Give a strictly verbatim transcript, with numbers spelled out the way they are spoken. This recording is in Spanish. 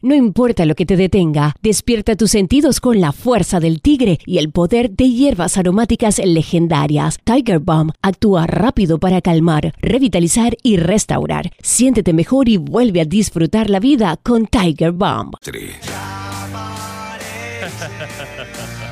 No importa lo que te detenga, despierta tus sentidos con la fuerza del tigre y el poder de hierbas aromáticas legendarias. Tiger Balm actúa rápido para calmar, revitalizar y restaurar. Siéntete mejor y vuelve a disfrutar la vida con Tiger Balm.